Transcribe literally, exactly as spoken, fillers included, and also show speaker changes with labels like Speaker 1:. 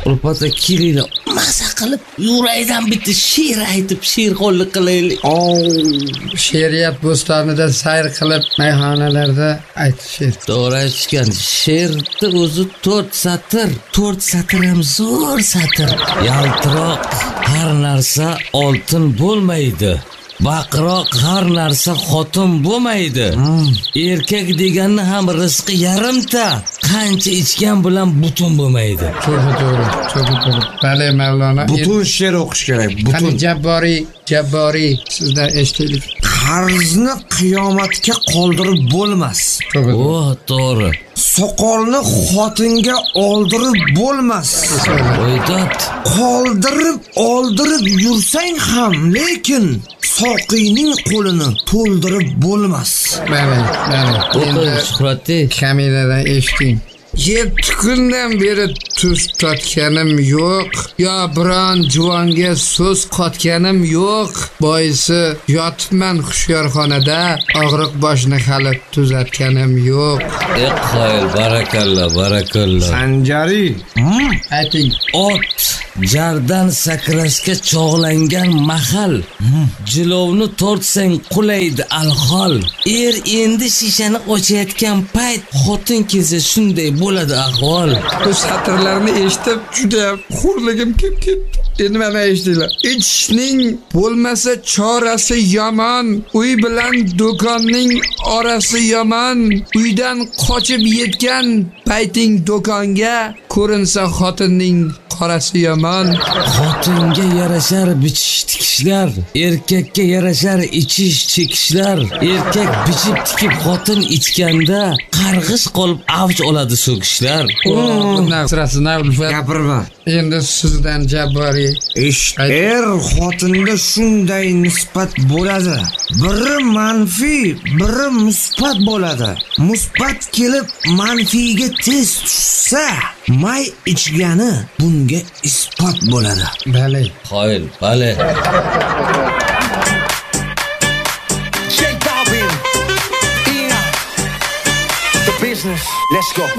Speaker 1: Ulpata kelinglar maza qilib yurakdan bitta she'r aytib she'rxonlik qilaylik.
Speaker 2: She'riyat bo'stonida sayr qilib mayxonalarda aytish she'r.
Speaker 1: To'g'ri aytishgan. She'rni o'zi to'rt satr. to'rt satr ham zo'r satr. Yaltiroq har narsa oltin bo'lmaydi. Baqiroq har narsa xotin bo'lmaydi. Hmm. Erkak deganni ham rizqi yarimta. Qancha ichgan bilan butun bo'lmaydi.
Speaker 2: To'g'ri, to'g'ri, to'g'ri, to'g'ri. Bale Mavlona.
Speaker 3: Butun she'r o'qish kerak. Butun.
Speaker 2: Jabboriy, Jabboriy sizdan eshitdik.
Speaker 3: Qarzni qiyomatga qoldirib bo'lmas.
Speaker 1: O, to'g'ri.
Speaker 3: Soqolni xotinga oldirib bo'lmas.
Speaker 1: Qo'ydat.
Speaker 3: Qoldirib, oldirib yursang ham, lekin soqiyning qo'lini to'ldirib bo'lmas.
Speaker 2: Bale, bale.
Speaker 1: Endi Shuhratdek
Speaker 2: Kamiladan eshiting. Yetti kundan beri tuz totganim yo'q, yo biron juvonga so'z qotganim yo'q. Boisi yotibman hushyorxonada, og'riq boshni hali tuzatganim yo'q.
Speaker 1: E qoyil, barakalla, barakalla.
Speaker 3: Sanjari,
Speaker 2: Hmm, ayting.
Speaker 1: Ot jardan sakrashga chog'langan mahal. Jilovni tortsang qulaydi alhol. Er endi shishani ochayotgan payt xotin kelsa shunday bo'ladi ahvol.
Speaker 2: Bu satrlarni eshitib juda xo'rligim kelib ketdi. Endi mana eshitinglar. Ichishning bo'lmasa chorasi yomon, uy bilan do'konning orasi yomon. Uydan qochib yetgan payting do'konga, ko'rinsa xotinning qorasi yomon.
Speaker 1: Xotinga yarashar bichish tikishlar, erkakka yarashar ichish chekishlar. Erkak bichib tikib xotin ichganda qarg'ish qolib avj oladi so'kishlar.
Speaker 2: Bundan sirasini
Speaker 3: gapirma.
Speaker 2: Endi sizdan Jabboriy.
Speaker 3: Ish, er xotinda shunday nisbat bo'ladi. Biri manfiy, biri musbat bo'ladi. Musbat kelib manfiyga tez tushsa, may ichgani bunga isbot bo'ladi.
Speaker 2: Bale.
Speaker 1: Qoyil, bale.
Speaker 4: J Balvin, Ina, the business. Let's go.